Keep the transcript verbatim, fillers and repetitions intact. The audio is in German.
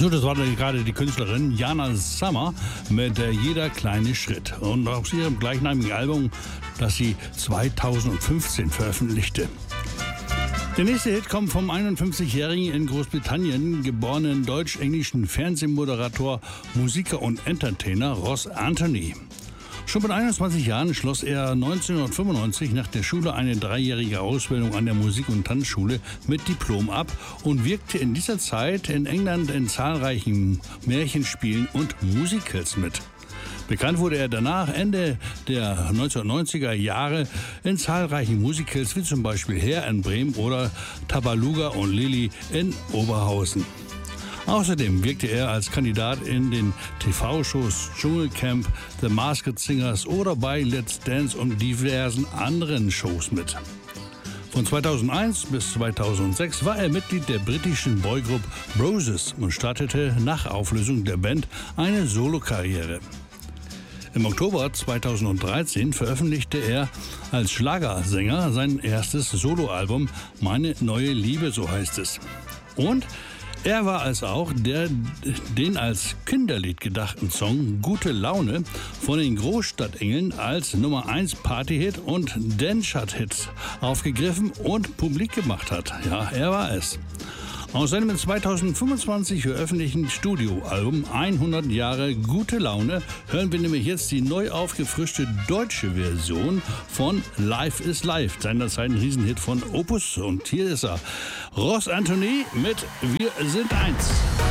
So, das war gerade die Künstlerin Jana Summer mit äh, Jeder kleine Schritt. Und aus ihrem gleichnamigen Album, das sie zweitausendfünfzehn veröffentlichte. Der nächste Hit kommt vom einundfünfzigjährigen in Großbritannien geborenen deutsch-englischen Fernsehmoderator, Musiker und Entertainer Ross Anthony. Schon mit einundzwanzig Jahren schloss er neunzehnhundertfünfundneunzig nach der Schule eine dreijährige Ausbildung an der Musik- und Tanzschule mit Diplom ab und wirkte in dieser Zeit in England in zahlreichen Märchenspielen und Musicals mit. Bekannt wurde er danach Ende der neunzehnhundertneunziger Jahre in zahlreichen Musicals wie zum Beispiel Herr in Bremen oder Tabaluga und Lilli in Oberhausen. Außerdem wirkte er als Kandidat in den T V-Shows Dschungelcamp, The Masked Singers oder bei Let's Dance und diversen anderen Shows mit. Von zweitausendeins bis zweitausendsechs war er Mitglied der britischen Boygroup Broses und startete nach Auflösung der Band eine Solokarriere. Im Oktober zweitausenddreizehn veröffentlichte er als Schlagersänger sein erstes Soloalbum Meine neue Liebe, so heißt es. Und er war es auch, der den als Kinderlied gedachten Song Gute Laune von den Großstadtengeln als Nummer eins Partyhit und Dance-Hit aufgegriffen und publik gemacht hat. Ja, er war es. Aus seinem zweitausendfünfundzwanzig veröffentlichten Studioalbum hundert Jahre Gute Laune hören wir nämlich jetzt die neu aufgefrischte deutsche Version von Life is Life, seinerzeit ein Riesenhit von Opus. Und hier ist er, Ross Anthony mit Wir sind eins.